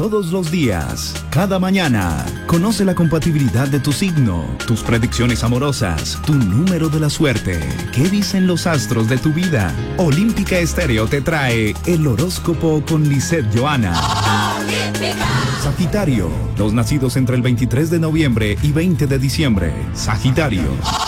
todos los días, cada mañana. Conoce la compatibilidad de tu signo, tus predicciones amorosas, tu número de la suerte. ¿Qué dicen los astros de tu vida? Olímpica Estéreo te trae el horóscopo con Lisette Johanna. Sagitario, los nacidos entre el 23 de noviembre y 20 de diciembre. Sagitario.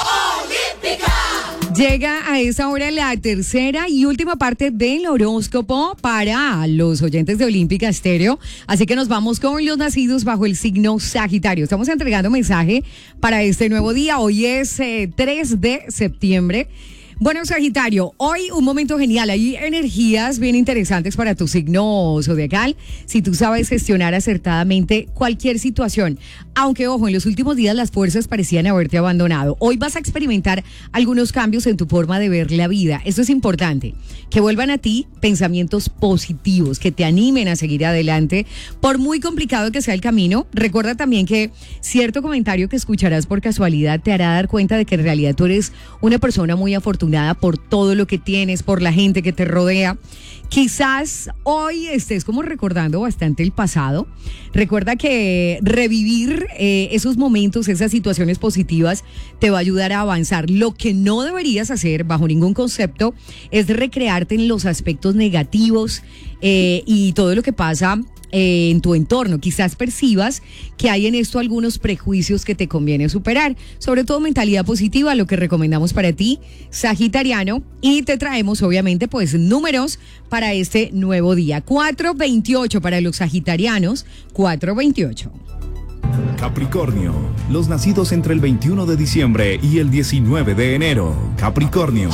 Llega a esa hora la tercera y última parte del horóscopo para los oyentes de Olímpica Estéreo. Así que nos vamos con los nacidos bajo el signo Sagitario. Estamos entregando mensaje para este nuevo día. Hoy es 3 de septiembre. Bueno, Sagitario, hoy un momento genial. Hay energías bien interesantes para tu signo zodiacal si tú sabes gestionar acertadamente cualquier situación. Aunque, ojo, en los últimos días las fuerzas parecían haberte abandonado. Hoy vas a experimentar algunos cambios en tu forma de ver la vida. Esto es importante. Que vuelvan a ti pensamientos positivos, que te animen a seguir adelante. Por muy complicado que sea el camino, recuerda también que cierto comentario que escucharás por casualidad te hará dar cuenta de que en realidad tú eres una persona muy afortunada por todo lo que tienes, por la gente que te rodea. Quizás hoy estés como recordando bastante el pasado. Recuerda que revivir esos momentos, esas situaciones positivas te va a ayudar a avanzar. Lo que no deberías hacer bajo ningún concepto es recrearte en los aspectos negativos y todo lo que pasa en tu entorno. Quizás percibas que hay en esto algunos prejuicios que te conviene superar, sobre todo mentalidad positiva, lo que recomendamos para ti, Sagitariano, y te traemos obviamente pues números para este nuevo día. 428 para los sagitarianos, 428. Capricornio, los nacidos entre el 21 de diciembre y el 19 de enero. Capricornio.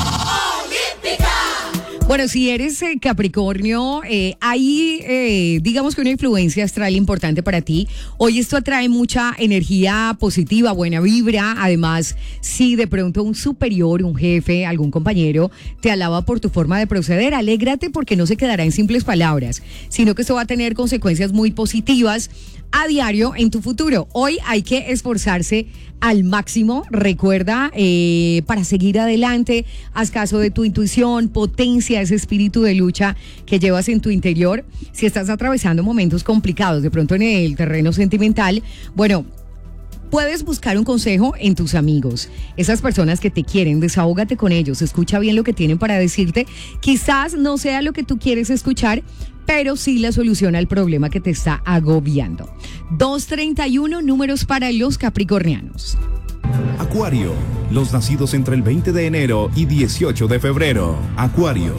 Bueno, si eres Capricornio, hay digamos que una influencia astral importante para ti. Hoy esto atrae mucha energía positiva, buena vibra. Además, si de pronto un superior, un jefe, algún compañero te alaba por tu forma de proceder, alégrate porque no se quedará en simples palabras, sino que esto va a tener consecuencias muy positivas a diario en tu futuro. Hoy hay que esforzarse al máximo, recuerda, para seguir adelante. Haz caso de tu intuición, potencia ese espíritu de lucha que llevas en tu interior. Si estás atravesando momentos complicados, de pronto en el terreno sentimental, bueno, puedes buscar un consejo en tus amigos, esas personas que te quieren. Desahógate con ellos, escucha bien lo que tienen para decirte. Quizás no sea lo que tú quieres escuchar, pero sí la solución al problema que te está agobiando. 231 números para los capricornianos. Acuario, los nacidos entre el 20 de enero y 18 de febrero. Acuario.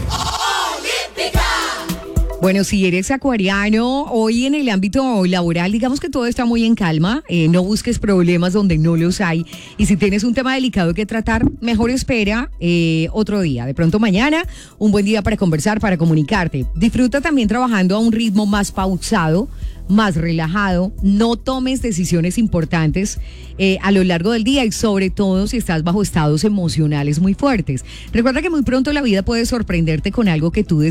Bueno, si eres acuariano, hoy en el ámbito laboral, digamos que todo está muy en calma, no busques problemas donde no los hay, y si tienes un tema delicado que tratar, mejor espera otro día, de pronto mañana, un buen día para conversar, para comunicarte. Disfruta también trabajando a un ritmo más pausado, más relajado. No tomes decisiones importantes a lo largo del día, y sobre todo si estás bajo estados emocionales muy fuertes. Recuerda que muy pronto la vida puede sorprenderte con algo que tú